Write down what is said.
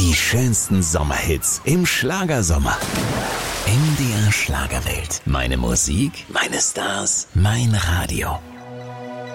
Die schönsten Sommerhits im Schlagersommer. MDR Schlagerwelt. Meine Musik, meine Stars, mein Radio.